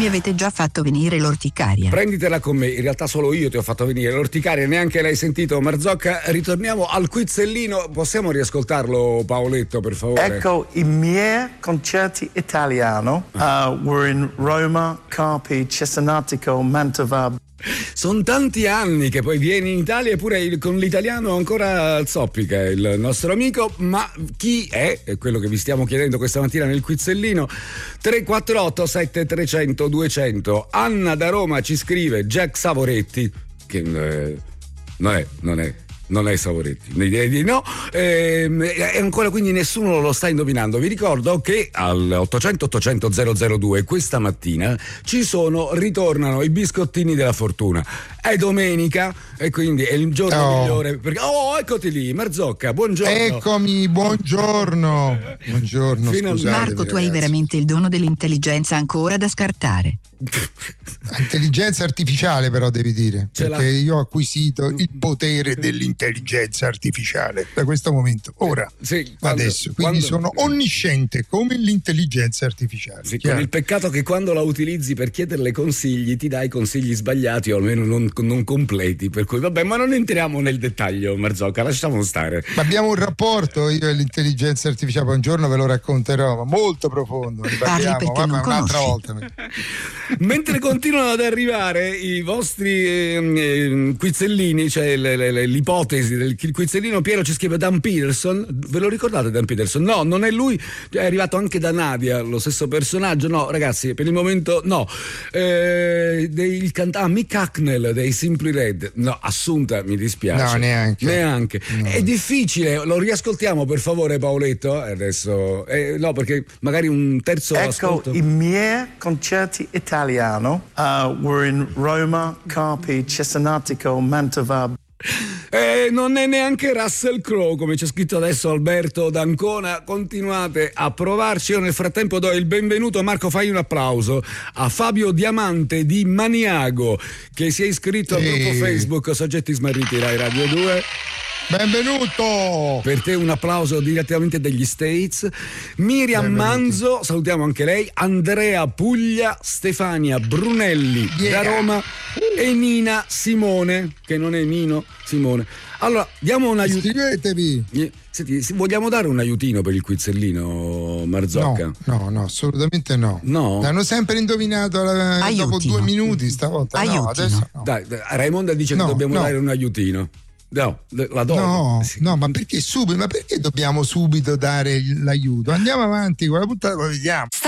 mi avete già fatto venire l'orticaria. Prenditela con me, in realtà solo io ti ho fatto venire l'orticaria, neanche l'hai sentito. Marzocca, ritorniamo al quizzellino, possiamo riascoltarlo Paoletto per favore? Ecco, i miei concerti italiano were in Roma, Carpi, Cesenatico, Mantova. Sono tanti anni che poi vieni in Italia, eppure con l'italiano ancora zoppica il nostro amico. Ma chi è? È quello che vi stiamo chiedendo questa mattina nel quizzellino. 348 7300 200. Anna da Roma ci scrive Jack Savoretti, che non è Savoretti, direi di no, e ancora quindi nessuno lo sta indovinando. Vi ricordo che al 800 800 002 questa mattina ritornano i biscottini della fortuna. È domenica e quindi è il giorno migliore perché eccoti lì, Marzocca, buongiorno. Eccomi, buongiorno. Scusate, Marco, tu hai veramente il dono dell'intelligenza ancora da scartare. Intelligenza artificiale però devi dire, perché io ho acquisito il potere dell'intelligenza artificiale da questo momento, ora, quindi sono onnisciente come l'intelligenza artificiale. Sì, con il peccato che quando la utilizzi per chiederle consigli ti dai consigli sbagliati o almeno non completi, per cui vabbè, ma non entriamo nel dettaglio, Marzocca, lasciamo stare. Ma abbiamo un rapporto io e l'intelligenza artificiale, un giorno ve lo racconterò, ma molto profondo, ne parliamo un'altra volta. Mentre continuano ad arrivare i vostri quizzellini, cioè l'ipotesi del quizzellino, Piero ci scrive Dan Peterson. Ve lo ricordate Dan Peterson? No, non è lui, è arrivato anche da Nadia, lo stesso personaggio. No, ragazzi, per il momento no. Il cantante Mick Hucknall dei Simply Red. No, Assunta, mi dispiace. No, neanche. No. È difficile, lo riascoltiamo per favore Paoletto adesso. No, perché magari un terzo ascolto. I miei concerti italiano were in Roma, Carpi, Cesenatico, Mantova. Non è neanche Russell Crowe, come c'è scritto adesso Alberto D'Ancona. Continuate a provarci. Io nel frattempo do il benvenuto, Marco, fai un applauso a Fabio Diamante di Maniago, che si è iscritto al gruppo Facebook Soggetti Smarriti Rai Radio 2. Benvenuto! Per te un applauso direttamente dagli States. Miriam Manzo, salutiamo anche lei. Andrea Puglia, Stefania Brunelli da Roma e Nina Simone, che non è Nino, Simone. Allora, diamo un aiuto. Iscrivetevi. Senti, vogliamo dare un aiutino per il quizzellino, Marzocca? No, assolutamente no. No? L'hanno sempre indovinato dopo 2 minuti stavolta. Aiutino. No, adesso no. Dai, Raimonda dice che dobbiamo dare un aiutino. No, la do. No, ma perché subito? Ma perché dobbiamo subito dare l'aiuto? Andiamo avanti con la puntata, poi vediamo.